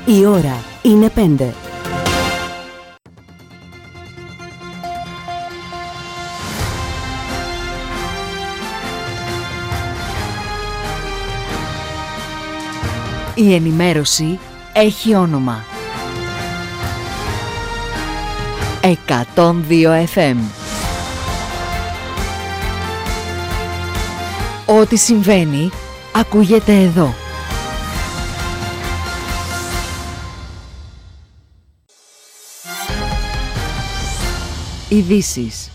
Η ώρα είναι 5. Η ενημέρωση έχει όνομα. 102 FM. Ό,τι συμβαίνει, ακούγεται εδώ. Ειδήσεις.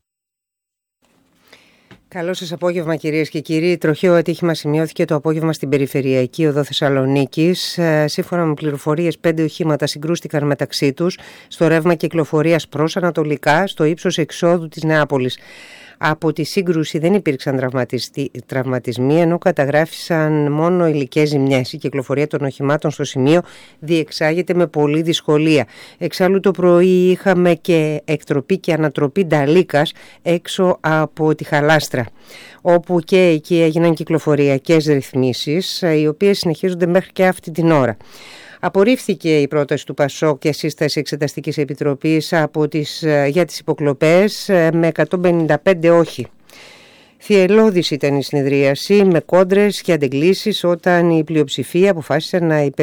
Καλό σας απόγευμα, κυρίες και κύριοι. Τροχαίο ατύχημα σημειώθηκε το απόγευμα στην περιφερειακή οδό Θεσσαλονίκης. Σύμφωνα με πληροφορίες, 5 οχήματα συγκρούστηκαν μεταξύ τους στο ρεύμα κυκλοφορίας προς ανατολικά, στο ύψος εξόδου της Νεάπολης. Από τη σύγκρουση δεν υπήρξαν τραυματισμοί, ενώ καταγράφησαν μόνο υλικές ζημιές. Η κυκλοφορία των οχημάτων στο σημείο διεξάγεται με πολλή δυσκολία. Εξάλλου το πρωί είχαμε και εκτροπή και ανατροπή νταλίκας έξω από τη Χαλάστρα, όπου και εκεί έγιναν κυκλοφοριακές ρυθμίσεις, οι οποίες συνεχίζονται μέχρι και αυτή την ώρα. Απορρίφθηκε η πρόταση του ΠΑΣΟΚ για σύσταση Εξεταστικής Επιτροπής για τις υποκλοπές με 155 όχι. Θυελλώδης ήταν η συνεδρίαση με κόντρες και αντεγκλήσεις όταν η πλειοψηφία αποφάσισε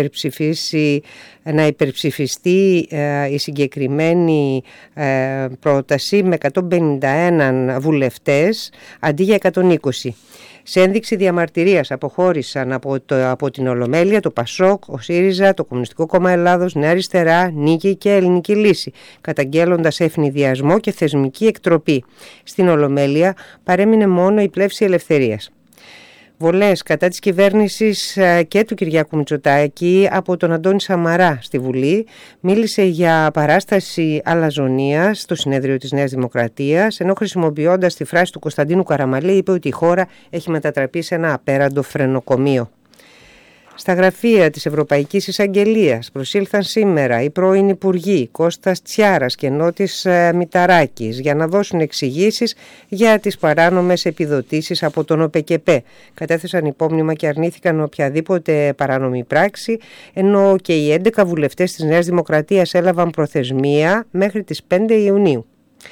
να υπερψηφιστεί η συγκεκριμένη πρόταση με 151 βουλευτές αντί για 120. Σε ένδειξη διαμαρτυρίας αποχώρησαν από την Ολομέλεια το ΠΑΣΟΚ, ο ΣΥΡΙΖΑ, το Κομμουνιστικό Κόμμα Ελλάδος, Νέα Αριστερά, Νίκη και Ελληνική Λύση, καταγγέλλοντας ευνηδιασμό και θεσμική εκτροπή. Στην Ολομέλεια παρέμεινε μόνο η Πλεύση Ελευθερίας. Βολές κατά της κυβέρνησης και του Κυριάκου Μητσοτάκη από τον Αντώνη Σαμαρά στη Βουλή. Μίλησε για παράσταση αλαζονίας στο συνέδριο της Νέας Δημοκρατίας, ενώ χρησιμοποιώντας τη φράση του Κωνσταντίνου Καραμαλή είπε ότι η χώρα έχει μετατραπεί σε ένα απέραντο φρενοκομείο. Στα γραφεία της Ευρωπαϊκής Εισαγγελίας προσήλθαν σήμερα οι πρώην υπουργοί Κώστας Τσιάρας και Νότης Μηταράκης για να δώσουν εξηγήσεις για τις παράνομες επιδοτήσεις από τον ΟΠΕΚΕΠΕ. Κατέθεσαν υπόμνημα και αρνήθηκαν οποιαδήποτε παράνομη πράξη, ενώ και οι 11 βουλευτές της Νέας Δημοκρατίας έλαβαν προθεσμία μέχρι τις 5 Ιουνίου.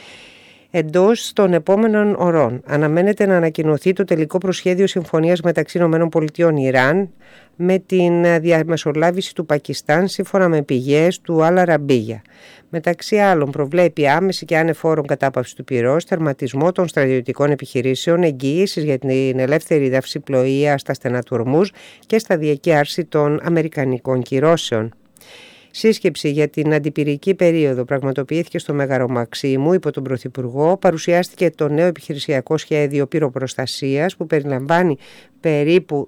Εντός των επόμενων ωρών αναμένεται να ανακοινωθεί το τελικό προσχέδιο συμφωνίας μεταξύ ΗΠΑ Ιράν με την διαμεσολάβηση του Πακιστάν σύμφωνα με πηγές του Αλ Αραμπίγια. Μεταξύ άλλων προβλέπει άμεση και ανεφόρον κατάπαυση του πυρός, τερματισμό των στρατιωτικών επιχειρήσεων, εγγυήσεις για την ελεύθερη ναυσιπλοεία στα στενά του Ορμούζ και σταδιακή άρση των αμερικανικών κυρώσεων. Σύσκεψη για την αντιπυρική περίοδο πραγματοποιήθηκε στο Μέγαρο Μαξίμου υπό τον Πρωθυπουργό. Παρουσιάστηκε το νέο επιχειρησιακό σχέδιο πυροπροστασίας που περιλαμβάνει περίπου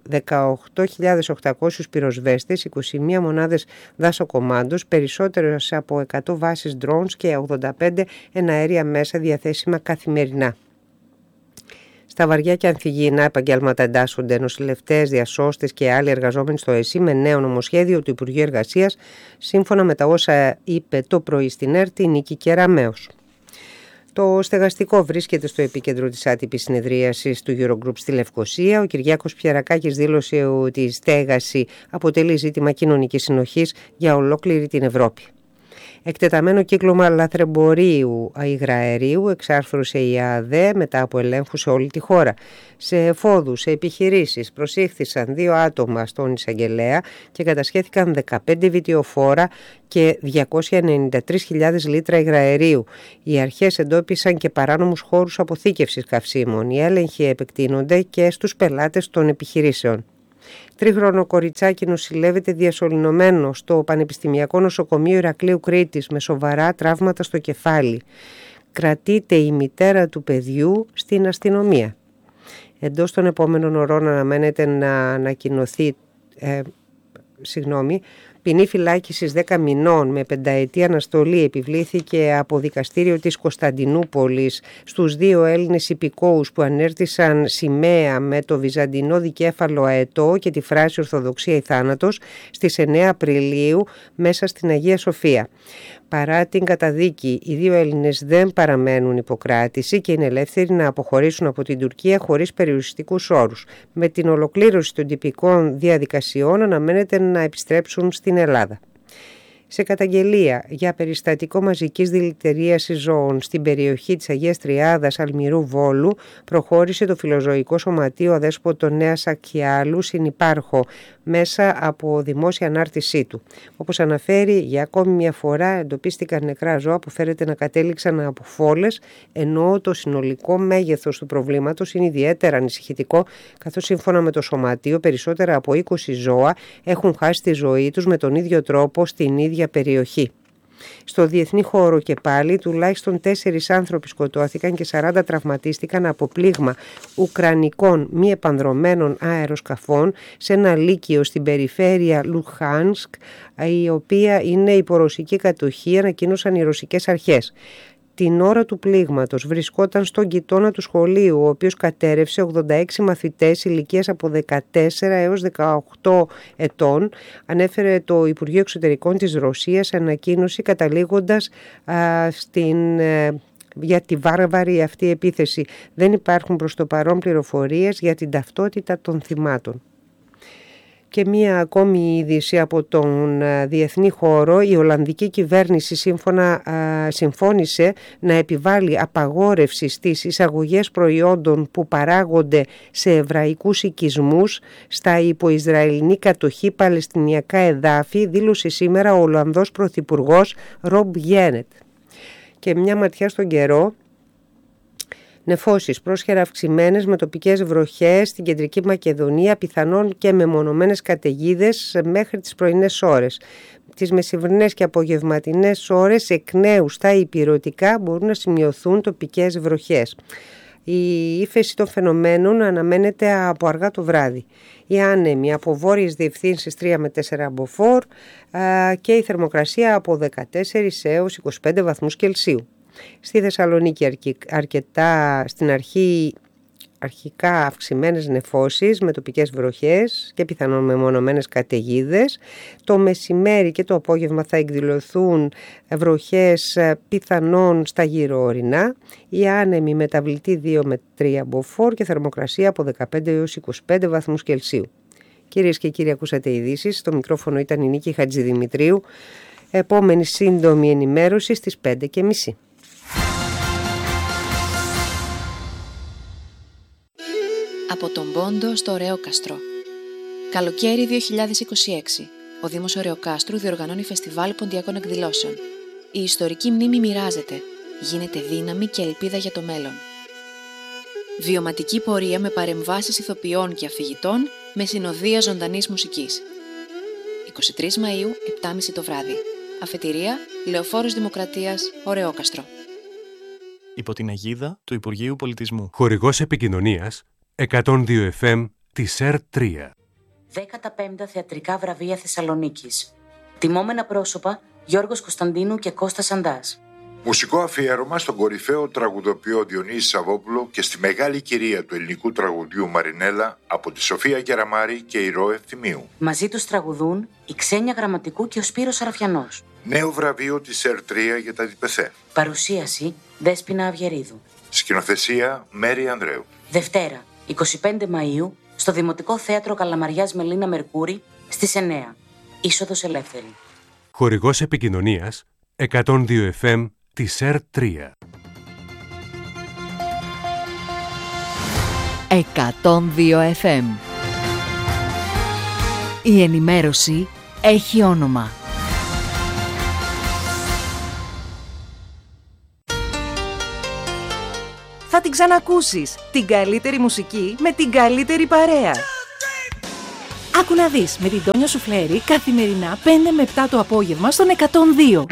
18.800 πυροσβέστες, 21 μονάδες δάσοκομάντος, περισσότερες από 100 βάσεις drones και 85 εναέρια μέσα διαθέσιμα καθημερινά. Στα βαριά και ανθυγιεινά επαγγέλματα εντάσσονται νοσηλευτές, διασώστες και άλλοι εργαζόμενοι στο ΕΣΥ με νέο νομοσχέδιο του Υπουργείου Εργασίας, σύμφωνα με τα όσα είπε το πρωί στην ΕΡΤ η Νίκη Κεραμέως. Το στεγαστικό βρίσκεται στο επίκεντρο της άτυπης συνεδρίασης του Eurogroup στη Λευκοσία. Ο Κυριάκος Πιερακάκης δήλωσε ότι η στέγαση αποτελεί ζήτημα κοινωνικής συνοχής για ολόκληρη την Ευρώπη. Εκτεταμένο κύκλωμα λαθρεμπορίου υγραερίου εξάρθρωσε η ΑΔΕ μετά από ελέγχους σε όλη τη χώρα. Σε εφόδους, σε επιχειρήσεις προσήχθησαν 2 άτομα στον εισαγγελέα και κατασχέθηκαν 15 βιτιοφόρα και 293.000 λίτρα υγραερίου. Οι αρχές εντόπισαν και παράνομους χώρους αποθήκευσης καυσίμων. Οι έλεγχοι επεκτείνονται και στους πελάτες των επιχειρήσεων. 3χρονο κοριτσάκι νοσηλεύεται διασωληνωμένο στο Πανεπιστημιακό Νοσοκομείο Ηρακλείου Κρήτης με σοβαρά τραύματα στο κεφάλι. Κρατείται η μητέρα του παιδιού στην αστυνομία. Εντός των επόμενων ωρών αναμένεται να ανακοινωθεί ποινή φυλάκισης 10 μηνών με 5ετή αναστολή επιβλήθηκε από δικαστήριο της Κωνσταντινούπολης στους 2 Έλληνες υπηκόους που ανέρτησαν σημαία με το βυζαντινό δικέφαλο αετό και τη φράση «Ορθοδοξία ή θάνατος» στις 9 Απριλίου μέσα στην Αγία Σοφία. Παρά την καταδίκη, οι 2 Έλληνες δεν παραμένουν υποκράτηση και είναι ελεύθεροι να αποχωρήσουν από την Τουρκία χωρίς περιοριστικούς όρους. Με την ολοκλήρωση των τυπικών διαδικασιών αναμένεται να επιστρέψουν στην Ελλάδα. Σε καταγγελία για περιστατικό μαζικής δηλητηρίασης ζώων στην περιοχή της Αγίας Τριάδας Αλμυρού Βόλου προχώρησε το Φιλοζωικό Σωματείο Αδέσποτο Νέας Ακιάλου συνυπάρχο μέσα από δημόσια ανάρτησή του. Όπως αναφέρει, για ακόμη μια φορά εντοπίστηκαν νεκρά ζώα που φέρεται να κατέληξαν από φόλες, ενώ το συνολικό μέγεθος του προβλήματος είναι ιδιαίτερα ανησυχητικό, καθώς σύμφωνα με το Σωματείο περισσότερα από 20 ζώα έχουν χάσει τη ζωή τους με τον ίδιο τρόπο στην ίδια περιοχή. Στο διεθνή χώρο και πάλι τουλάχιστον 4 άνθρωποι σκοτώθηκαν και 40 τραυματίστηκαν από πλήγμα ουκρανικών μη επανδρωμένων αεροσκαφών σε ένα λύκειο στην περιφέρεια Λουχάνσκ, η οποία είναι υπό ρωσική κατοχή, ανακοίνωσαν οι ρωσικές αρχές. Την ώρα του πλήγματος βρισκόταν στον γειτόνα του σχολείου, ο οποίος κατέρρευσε 86 μαθητές ηλικίας από 14 έως 18 ετών, ανέφερε το Υπουργείο Εξωτερικών της Ρωσίας σε ανακοίνωση, καταλήγοντας για τη βάρβαρη αυτή επίθεση. Δεν υπάρχουν προς το παρόν πληροφορίες για την ταυτότητα των θυμάτων. Και μία ακόμη είδηση από τον διεθνή χώρο. Η Ολλανδική κυβέρνηση συμφώνησε να επιβάλλει απαγόρευση στις εισαγωγές προϊόντων που παράγονται σε εβραϊκούς οικισμούς στα υποϊσραηλινή κατοχή παλαιστινιακά εδάφη, δήλωσε σήμερα ο Ολλανδός Πρωθυπουργός Ρομπ Γένετ. Και μια ματιά στον καιρό. Νεφώσεις πρόσχερα αυξημένες με τοπικές βροχές στην Κεντρική Μακεδονία, πιθανόν και μεμονωμένες καταιγίδες μέχρι τις πρωινές ώρες. Τις μεσημβρινές και απογευματινές ώρες εκ νέου στα ηπειρωτικά μπορούν να σημειωθούν τοπικές βροχές. Η ύφεση των φαινομένων αναμένεται από αργά το βράδυ. Οι άνεμοι από βόρειες διευθύνσεις 3 με 4 μποφόρ και η θερμοκρασία από 14 έως 25 βαθμούς Κελσίου. Στη Θεσσαλονίκη αρχικά αυξημένες νεφώσεις με τοπικές βροχές και πιθανόν μεμονωμένες καταιγίδες. Το μεσημέρι και το απόγευμα θα εκδηλωθούν βροχές πιθανόν στα γύρω ορεινά. Οι άνεμοι μεταβλητή 2 με 3 μποφόρ και θερμοκρασία από 15 έως 25 βαθμούς Κελσίου. Κυρίες και κύριοι, ακούσατε ειδήσεις. Στο μικρόφωνο ήταν η Νίκη Χατζηδημητρίου. Επόμενη σύντομη ενημέρωση στις 5:30. Από τον Πόντο στο Ωρεόκαστρο. Καλοκαίρι 2026. Ο Δήμος Ωρεοκάστρου διοργανώνει φεστιβάλ ποντιακών εκδηλώσεων. Η ιστορική μνήμη μοιράζεται. Γίνεται δύναμη και ελπίδα για το μέλλον. Βιωματική πορεία με παρεμβάσεις ηθοποιών και αφηγητών με συνοδεία ζωντανής μουσικής. 23 Μαΐου, 7:30 το βράδυ. Αφετηρία, Λεωφόρος Δημοκρατίας, Ωρεόκαστρο. Υπό την αιγίδα του Υπουργείου Πολιτισμού. Χορηγός επικοινωνίας 102 FM της ΕΡΤ3. 15 θεατρικά βραβεία Θεσσαλονίκης. Τιμόμενα πρόσωπα Γιώργος Κωνσταντίνου και Κώστας Αντάς. Μουσικό αφιέρωμα στον κορυφαίο τραγουδοποιό Διονύση Σαββόπουλο και στη μεγάλη κυρία του ελληνικού τραγουδιού Μαρινέλα από τη Σοφία Κεραμάρη και η Ρο Ευθυμίου. Μαζί τους τραγουδούν η Ξένια Γραμματικού και ο Σπύρος Σαραφιανός. Νέο βραβείο της ΕΡΤ3 για τα ΔΠΘ. Παρουσίαση Δέσποινα Αυγερίδου. Σκηνοθεσία Μέρη Ανδρέου. Δευτέρα 25 Μαΐου στο Δημοτικό Θέατρο Καλαμαριάς Μελίνα Μερκούρη στις 9. Είσοδος ελεύθερη. Χορηγός επικοινωνίας 102 FM της ΕΡΤ3. 102 FM. Η ενημέρωση έχει όνομα. Θα την ξανακούσεις. Την καλύτερη μουσική με την καλύτερη παρέα. Άκου να δεις με την Τόνια Σουφλέρη καθημερινά 5 με 7 το απόγευμα στον 102.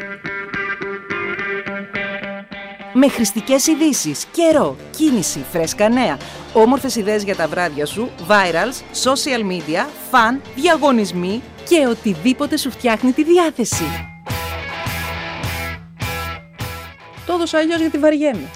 Με χρηστικές ειδήσεις, καιρό, κίνηση, φρέσκα νέα, όμορφες ιδέες για τα βράδια σου, virals, social media, φαν, διαγωνισμοί και οτιδήποτε σου φτιάχνει τη διάθεση. Το έδωσα αλλιώς γιατί βαριέμαι.